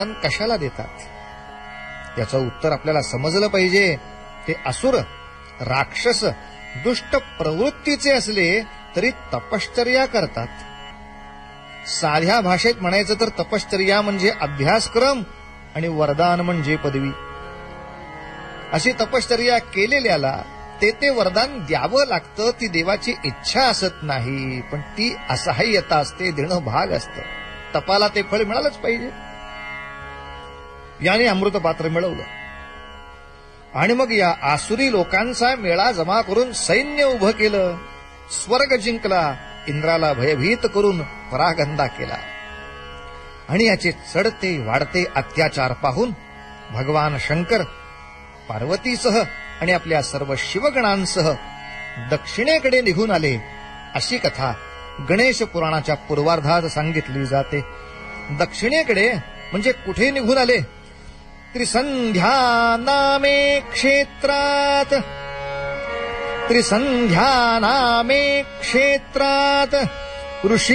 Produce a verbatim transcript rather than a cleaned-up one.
कशाला देतात? याचं उत्तर आपल्याला समजलं पाहिजे. ते असुर, राक्षस, दुष्ट प्रवृत्तीचे असले तरी तपश्चर्या करतात. साध्या भाषेत म्हणायचं तर तपश्चर्या म्हणजे अभ्यासक्रम आणि वरदान म्हणजे पदवी. अशी तपश्चर्या केलेल्याला ते ते वरदान द्यावं लागतं. ती देवाची इच्छा असत नाही, पण ती असहाय्यता असते, देणं भाग असतं. तपाला ते फळ मिळालंच पाहिजे. याने अमृतपात्र मिळवलं आणि मग या आसुरी लोकांचा मेळा जमा करून सैन्य उभं केलं. स्वर्ग जिंकला, इंद्राला भयभीत करून परागंदा केला. आणि याचे चढते वाढते अत्याचार पाहून भगवान शंकर पार्वतीसह आणि आपल्या सर्व शिवगणांसह दक्षिणेकडे निघून आले. अशी कथा गणेश पुराणाच्या पूर्वार्धात सांगितली जाते. दक्षिणेकडे म्हणजे कुठे निघून आले? त्रिसंध्या नामे क्षेत्रात, त्रिसंध्या नामे क्षेत्रात ऋषी